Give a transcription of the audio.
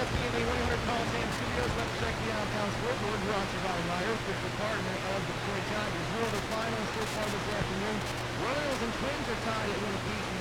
SB&E 100 Coliseum Studios. Let's check the out-of-town scoreboard. Brought to you by Ryder, official partner of the Detroit Tigers. No other finals so far this afternoon. Royals and Twins are tied at 1 apiece in